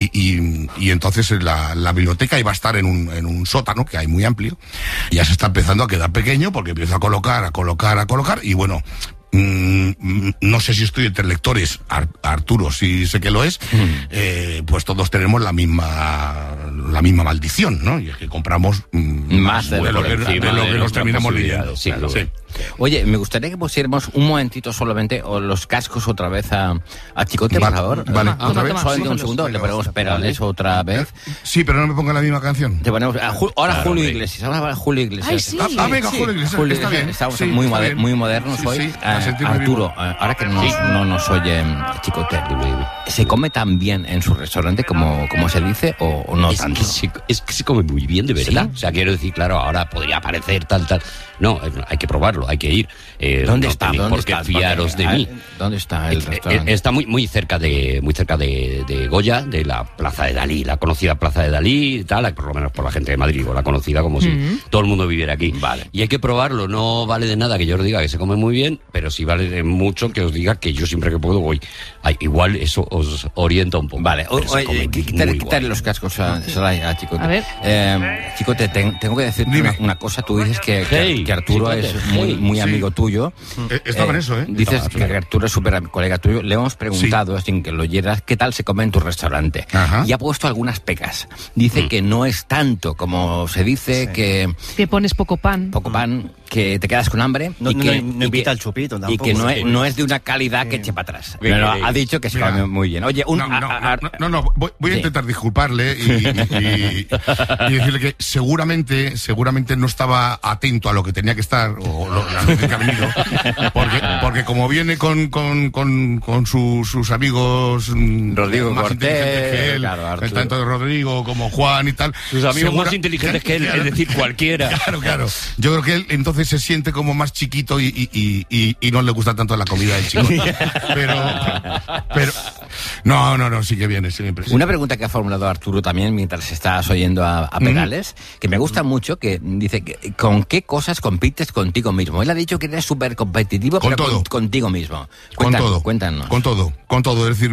y entonces la biblioteca iba a estar en un sótano que hay muy amplio. Ya se está empezando a quedar pequeño porque empiezo a colocar, y bueno, no sé si estoy entre lectores, Arturo sí sé que lo es, pues todos tenemos la misma maldición, ¿no? Y es que compramos más de lo que nos terminamos leyendo. Sí, claro. Sí. Oye, me gustaría que pusiéramos un momentito solamente los cascos otra vez a Chicote, por favor. Vale, otra vez. Solamente un segundo, le ponemos Perales otra vez. Sí, pero no me ponga la misma canción. Te ponemos ahora Julio Iglesias, ahora Julio Iglesias. Ay, sí. Venga, Julio Iglesias, está bien. Estamos sí, muy modernos hoy. Sí, Arturo, ahora que no nos oye Chicote, ¿se come tan bien en su restaurante como se dice o no tanto? Es que se come muy bien, de verdad. ¿Sí? O sea, quiero decir, claro, ahora podría parecer tal. No, hay que probarlo, hay que ir. ¿Dónde está? ¿Por qué fiaros de mí? ¿Dónde está el restaurante? Está muy cerca de Goya, de la Plaza de Dalí, la conocida Plaza de Dalí, tal, por lo menos por la gente de Madrid, o la conocida como si todo el mundo viviera aquí. Vale. Y hay que probarlo, no vale de nada que yo os diga que se come muy bien, pero sí vale de mucho que os diga que yo siempre que puedo voy. Igual eso os orienta un poco. Vale, quitarle los cascos a Chicote. A ver. Chicote, tengo que decirte una cosa. Tú dices que Arturo Chicote, es muy amigo tuyo. Estaba en eso, ¿eh? Dices que Arturo es súper colega tuyo. Le hemos preguntado, sin que lo oyeras, qué tal se come en tu restaurante. Ajá. Y ha puesto algunas pegas. Dice que no es tanto como se dice, que Que pones poco pan. que te quedas con hambre. No invita al chupito Y tampoco. que no es de una calidad que eche para atrás. Pero ha dicho que se come muy bien. Oye, voy a intentar disculparle y decirle que seguramente no estaba atento a lo que tenía que estar, o las veces que ha venido, porque como viene con sus amigos Rodrigo más Cortés, inteligentes que él, claro, tanto Rodrigo como Juan y tal, Sus amigos más inteligentes que él, es decir, cualquiera. Claro. Yo creo que él entonces se siente como más chiquito y no le gusta tanto la comida del chico. Pero no, sí que viene, siempre. Una pregunta que ha formulado Arturo también mientras estás oyendo a Perales, que me gusta mucho, que dice que ¿con qué cosas compites contigo mismo? Él ha dicho que eres súper competitivo, Con pero todo. Contigo mismo. Cuéntanos. Con todo. Es decir,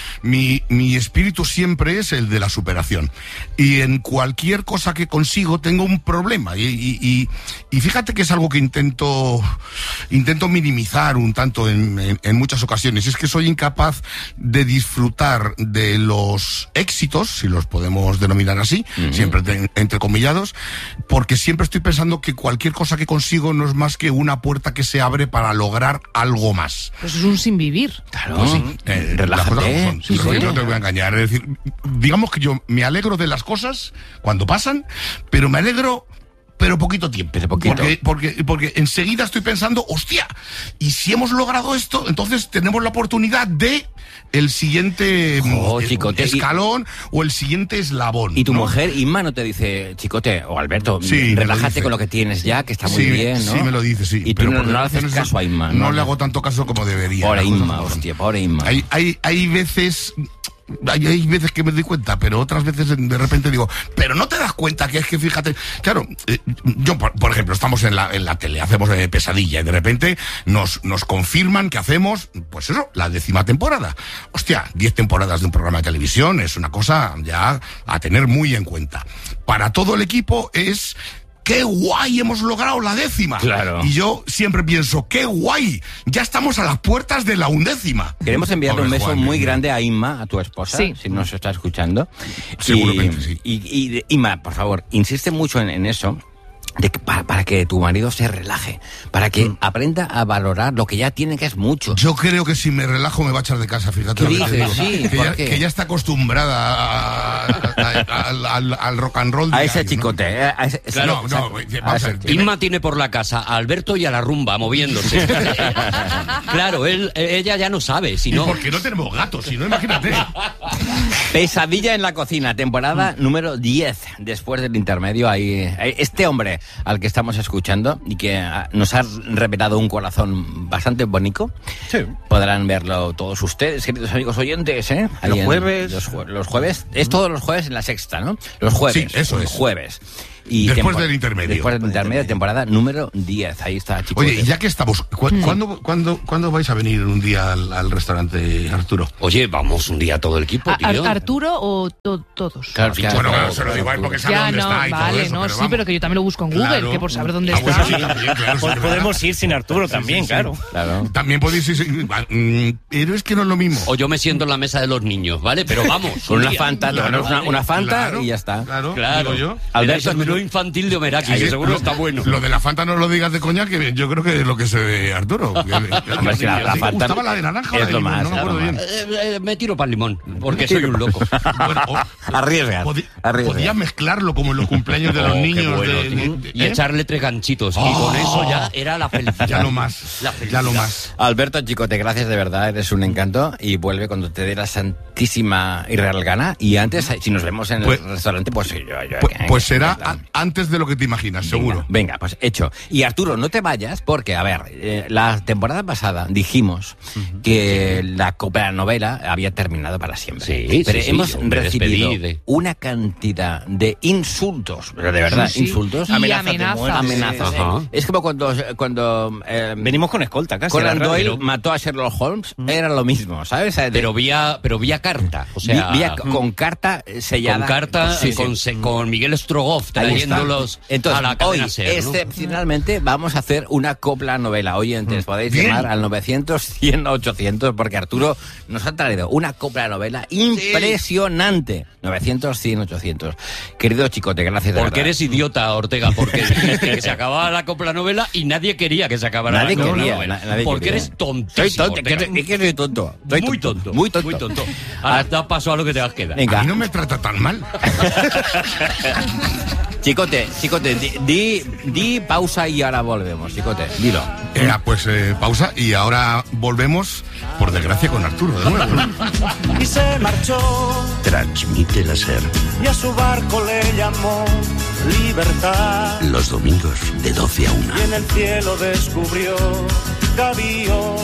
mi espíritu siempre es el de la superación. Y en cualquier cosa que consigo tengo un problema. Y fíjate que es algo que intento minimizar un tanto en muchas ocasiones. Es que soy incapaz de disfrutar de los éxitos, si los podemos denominar así, siempre entrecomillados, porque siempre estoy pensando que cualquier cosa que consigo no es más que una puerta que se abre para lograr algo más. Pues es un sinvivir. Claro, Pues sí, relájate. sí, no te voy a engañar. Es decir, digamos que yo me alegro de las cosas cuando pasan, pero me alegro pero poquito tiempo. Porque enseguida estoy pensando, hostia, y si hemos logrado esto, entonces tenemos la oportunidad de el siguiente Chicote, escalón o el siguiente eslabón. Y tu ¿no? mujer, Inma, no te dice, Chicote o Alberto, Sí, relájate con lo que tienes ya, que está muy bien, ¿no? Sí, me lo dice, sí. Y tú no le haces caso a Inma, ¿no? No le hago tanto caso como debería. Pobre Inma, hostia, pobre Inma. Hay veces... Hay veces que me doy cuenta, pero otras veces de repente digo, pero no te das cuenta que es que, fíjate, claro, yo por ejemplo, estamos en la tele, hacemos Pesadilla y de repente nos confirman que hacemos, pues eso, la 10ª temporada. Hostia, 10 temporadas de un programa de televisión es una cosa ya a tener muy en cuenta. Para todo el equipo es... ¡Qué guay! Hemos logrado la 10ª. Claro. Y yo siempre pienso, ¡qué guay! Ya estamos a las puertas de la 11ª. Queremos enviarle un beso Juan, muy grande a Inma, a tu esposa, Sí. si nos está escuchando. Seguramente, sí. Y Inma, por favor, insiste mucho en eso. Para que tu marido se relaje, para que aprenda a valorar lo que ya tiene, que es mucho. Yo creo que si me relajo me va a echar de casa, fíjate. ¿Qué dices? Sí, ¿por qué? Que ya está acostumbrada al rock and roll. A ese diario, chicote. ¿no? No, vamos a ver. Inma tiene por la casa a Alberto y a la rumba moviéndose. Claro, ella ya no sabe, si no... Porque no tenemos gatos, si no, imagínate. Pesadilla en la cocina, temporada número 10. Después del intermedio hay este hombre al que estamos escuchando y que nos ha revelado un corazón bastante bonito. Sí. Podrán verlo todos ustedes, queridos amigos oyentes, ¿eh? Los jueves. Los jueves. Es todos los jueves en La Sexta, ¿no? Los jueves. Sí, eso es. Jueves. Y después del intermedio. Después del intermedio, temporada número 10. Ahí está, chicos. Oye, y ya que estamos, ¿cuándo vais a venir un día al restaurante, Arturo? Oye, vamos un día todo el equipo, tío. ¿Arturo o todos? Claro, Bueno, se lo digo a él porque sabe Ya, dónde no, está y todo vale, eso, no, pero sí, vamos. pero que yo también lo busco en Google, Claro. que por saber dónde Pues está. sí, también, claro, sí, Podemos ir sin Arturo también, claro. Claro. También podéis ir, pero es que no es lo mismo. O yo me siento en la mesa de los niños, ¿vale? Pero vamos. Con un una día. Fanta, una Fanta Claro, y ya está. Claro, Claro. digo yo. Alberto, Era el menú infantil de Omeraki, que seguro está bueno. Lo de la Fanta no lo digas de coña, que yo creo que es lo que se ve Arturo. Hombre, es que la Fanta gustaba la de naranja, es la de lo limón, más, no me es lo acuerdo más. bien. Me tiro para el limón, porque soy un loco. Bueno, Arriesga. Podías mezclarlo como en los cumpleaños de los Oh, qué niños. bueno, de- tío. de- Y echarle 3 ganchitos. Y con eso ya era la felicidad. Ya no más. La felicidad. Ya lo más. Alberto, chicote, gracias de verdad, eres un encanto y vuelve cuando te dé la santísima y real gana. Y antes, si nos vemos en Pues- el restaurante, pues yo. Pues será antes de lo que te imaginas, seguro. Venga, pues hecho. Y Arturo, no te vayas porque, a ver, la temporada pasada dijimos que la novela había terminado para siempre. Sí, pero sí, hemos yo me recibido despedí de- una cantidad de insultos, pero de verdad, Sí, sí. insultos. Y Amenazas de amenazas. muerte. Amenazas. Ajá. Es como cuando Venimos con escolta casi. Conan a la radio. Doyle mató a Sherlock Holmes, era lo mismo, ¿sabes? Pero vía carta. O sea, vía con carta sellada. con carta, Sí, sí. con Miguel Strogoff Ahí está. trayéndolos Entonces, a la hoy, cadena SER, ¿no? excepcionalmente, vamos a hacer una copla novela. Oyentes, podéis Bien. llamar al 900, 100, 800, porque Arturo nos ha traído una copla novela impresionante. 900, 100, 800. Querido Chicote, gracias de Porque verdad. eres idiota, Ortega, porque dijiste que se acababa la copla novela y nadie quería que se acabara Nadie la copla quería, novela. nadie porque quería. eres tontísimo. Soy tonto, Ortega. es que soy tonto. Soy Muy tonto. Muy tonto. Muy tonto. Ahora da paso a lo que te vas quedar. Venga. A mí no me trata tan mal. Chicote, di pausa y ahora volvemos, Chicote, dilo. Pues pausa y ahora volvemos, por desgracia, con Arturo de nuevo. ¿No? Y se marchó Transmite la SER. y a su barco le llamó Libertad. Los domingos de 12 a 1. Y en el cielo descubrió gaviotas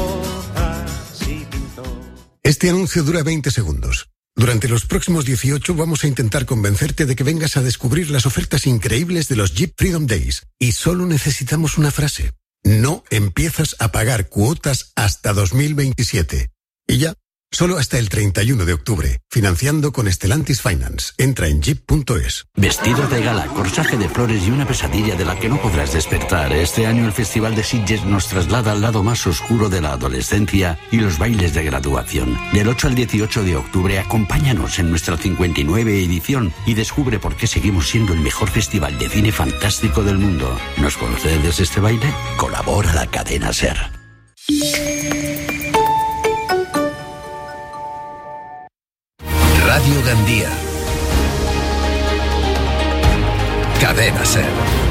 y pintó. Este anuncio dura 20 segundos. Durante los próximos 18 vamos a intentar convencerte de que vengas a descubrir las ofertas increíbles de los Jeep Freedom Days. Y solo necesitamos una frase. No empiezas a pagar cuotas hasta 2027. Y ya, solo hasta el 31 de octubre. Financiando con Stellantis Finance. Entra en jeep.es. Vestido de gala, corsaje de flores y una pesadilla de la que no podrás despertar. Este año el Festival de Sitges nos traslada al lado más oscuro de la adolescencia y los bailes de graduación. Del 8 al 18 de octubre, acompáñanos en nuestra 59 edición y descubre por qué seguimos siendo el mejor festival de cine fantástico del mundo. ¿Nos concedes este baile? Colabora la cadena SER. Radio Gandía. Cadena SER.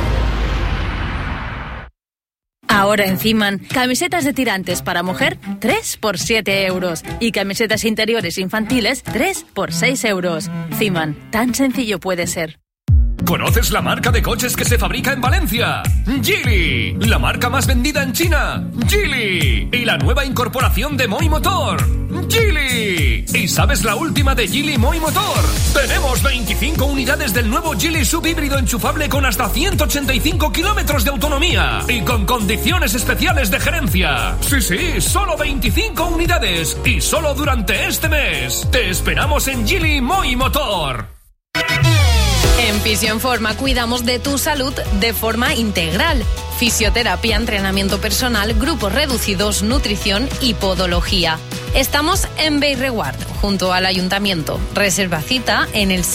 Ahora en Ciman, camisetas de tirantes para mujer, 3 por 7 euros. Y camisetas interiores infantiles, 3 por 6 euros. Ciman, tan sencillo puede ser. ¿Conoces la marca de coches que se fabrica en Valencia? Geely, la marca más vendida en China. Geely. Y la nueva incorporación de Moi Motor. Geely. ¿Y sabes la última de Geely Moi Motor? Tenemos 25 unidades del nuevo Geely subhíbrido enchufable con hasta 185 kilómetros de autonomía y con condiciones especiales de gerencia. Sí, solo 25 unidades y solo durante este mes. Te esperamos en Geely Moi Motor. En Fisioenforma cuidamos de tu salud de forma integral. Fisioterapia, entrenamiento personal, grupos reducidos, nutrición y podología. Estamos en Bellreguard, junto al Ayuntamiento. Reserva cita en el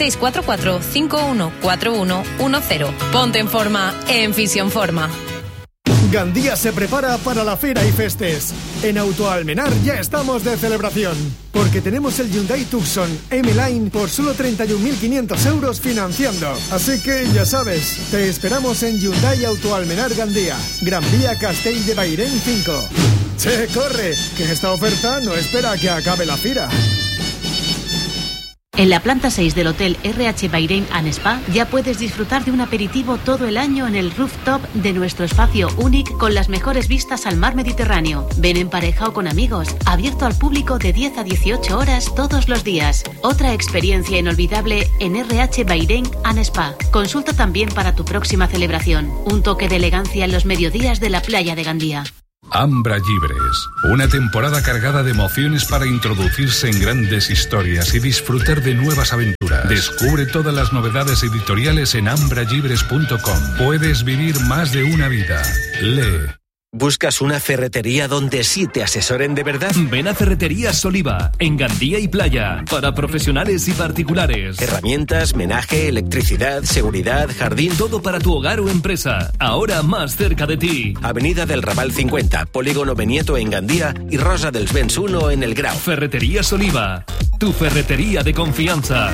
644-514110. Ponte en forma en Fisioenforma. Gandía se prepara para la Fera y Festes. En Autoalmenar ya estamos de celebración, porque tenemos el Hyundai Tucson M-Line por solo 31.500 euros financiando. Así que ya sabes, te esperamos en Hyundai Autoalmenar Gandía, Gran Vía Castell de Bairén 5. Che, corre, que esta oferta no espera a que acabe la fira. En la planta 6 del Hotel RH Bahrein and Spa ya puedes disfrutar de un aperitivo todo el año en el rooftop de nuestro espacio único con las mejores vistas al mar Mediterráneo. Ven en pareja o con amigos, abierto al público de 10 a 18 horas todos los días. Otra experiencia inolvidable en RH Bahrein and Spa. Consulta también para tu próxima celebración. Un toque de elegancia en los mediodías de la playa de Gandía. Ambra Llibres, una temporada cargada de emociones para introducirse en grandes historias y disfrutar de nuevas aventuras. Descubre todas las novedades editoriales en ambrallibres.com. Puedes vivir más de una vida. Lee. ¿Buscas una ferretería donde sí te asesoren de verdad? Ven a Ferreterías Soliva, en Gandía y Playa, para profesionales y particulares. Herramientas, menaje, electricidad, seguridad, jardín... Todo para tu hogar o empresa, ahora más cerca de ti. Avenida del Raval 50, Polígono Benieto en Gandía y Rosa dels Vents 1 en El Grau. Ferreterías Oliva, tu ferretería de confianza.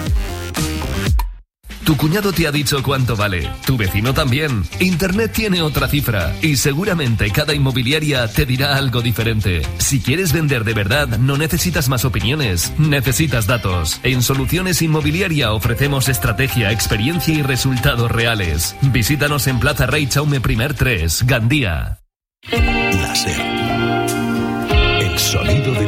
Tu cuñado te ha dicho cuánto vale, tu vecino también. Internet tiene otra cifra y seguramente cada inmobiliaria te dirá algo diferente. Si quieres vender de verdad, no necesitas más opiniones, necesitas datos. En Soluciones Inmobiliaria ofrecemos estrategia, experiencia y resultados reales. Visítanos en Plaza Rey Chaume I 3, Gandía. Láser. El sonido de